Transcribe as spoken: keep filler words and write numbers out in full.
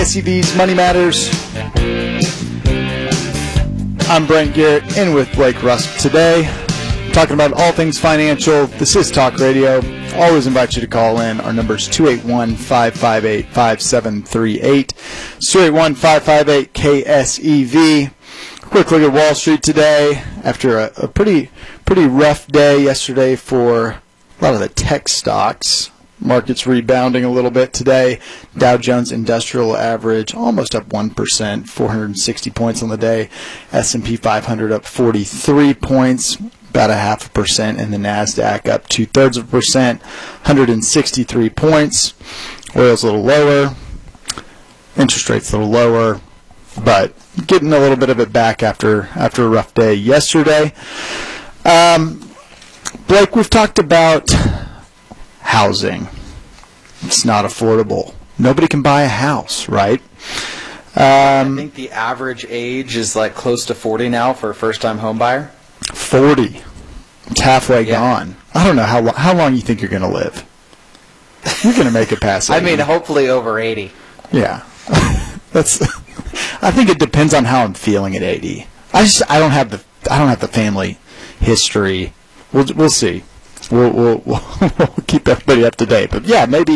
S E V's Money Matters. I'm Brent Garrett, in with Blake Rusk today, talking about all things financial. This is Talk Radio. Always invite you to call in. Our number is two eight one, five five eight, five seven three eight. two eight one, five five eight, K S E V. Quick look at Wall Street today after a, a pretty pretty rough day yesterday for a lot of the tech stocks. Markets rebounding a little bit today. Dow Jones Industrial Average almost up one percent, four hundred sixty points on the day. S and P five hundred up forty-three points, about a half a percent. And the NASDAQ up two-thirds of a percent, one hundred sixty-three points. Oil's a little lower. Interest rates a little lower. But getting a little bit of it back after, after a rough day yesterday. Um, Blake, we've talked about housing. It's not affordable. Nobody can buy a house, right? Um, I think the average age is like close to forty now for a first-time home buyer. forty. It's halfway yeah. gone. I don't know how lo- how long you think you're going to live. You're going to make it past eighty. I mean, hopefully over eighty. Yeah. That's. I think it depends on how I'm feeling at eighty. I just I don't have the I don't have the family history. We'll we'll see. We'll, we'll, we'll keep everybody up to date. But, yeah, maybe